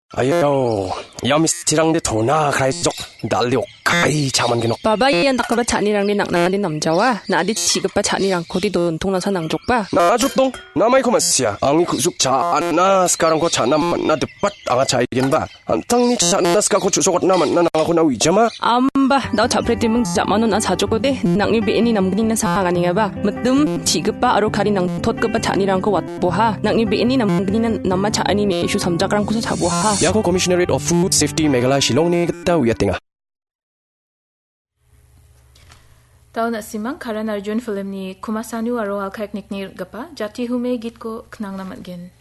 Ayaw, yamistirang dito na kaisok dalio kai chaman ginok. 바바이안 닭가바 잔이랑 낭나디 남자와 나디 지급바 잔이랑 코디 돈통나사 낭족바. 나죽동 남아이 코마시야. 앙이 구숙 자나 스카랑 ko 자나 만나 듯밭 앙아 차이긴 봐. 안탕니 자나 스카 ko 주소got 나 만나 나고 나 위자마. 암바 나 잡레티밍 자마노 나 자족고데 낭이 베니 남그니나 사가니가 봐. 무뜸 지급바 아로카리 낭 톳급바 잔이랑 ko 왓보하. 낭이 베니 남그니나 남마 자아니 메슈 삼자가랑 코서 자보하. 야고 Commissionerate of Food Safety Meghalaya Shillong ni kita wiyatinga. Taon na simang Karan Arjun film ni Kumasanu aro alkaik niknir gapa jati hume git ko knang namatgin.